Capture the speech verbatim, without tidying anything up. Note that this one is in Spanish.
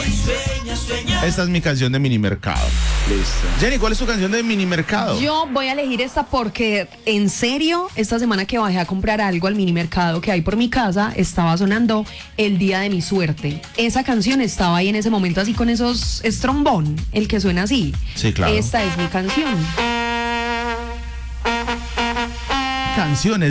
Esta es mi canción de Minimercado. Listo. Jenny, ¿cuál es tu canción de Minimercado? Yo voy a elegir esta porque, en serio, esta semana que bajé a comprar algo al minimercado que hay por mi casa, estaba sonando El Día de mi Suerte. Esa canción estaba ahí en ese momento, así con esos, es trombón, el que suena así. Sí, claro. Esta es mi canción. Canciones